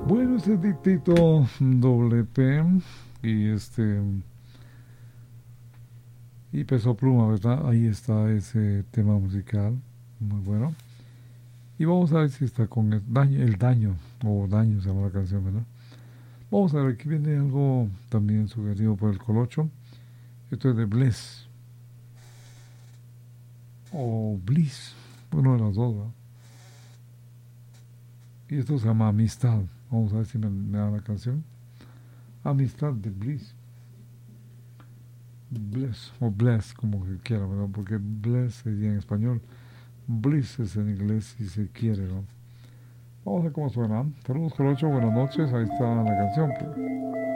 Bueno, este es Tito doble P y y Peso Pluma, ¿verdad? Ahí está ese tema musical, muy bueno. Y vamos a ver si está con el daño, o daño se llama la canción, ¿verdad? Vamos a ver, aquí viene algo también sugerido por el Colocho. Esto es de Bless, o Bliss, uno de los dos, ¿verdad? Y esto se llama Amistad. Vamos a ver si me da la canción. Amistad de Bliss. Bless, o Bless, como que quiera, ¿verdad? Porque Bless sería en español. Bliss es en inglés si se quiere, ¿no? Vamos a ver cómo suena. Saludos, Colocho, buenas noches. Ahí está la canción, pues.